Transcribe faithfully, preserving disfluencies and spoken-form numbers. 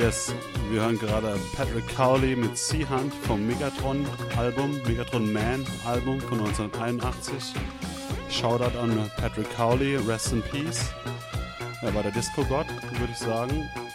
Yes, wir hören gerade Patrick Cowley mit Sea Hunt vom Megatron-Album, Megatron Man-Album von neunzehnhunderteinundachtzig. Shoutout an Patrick Cowley, Rest in Peace. Er war der Disco-Gott, würde ich sagen.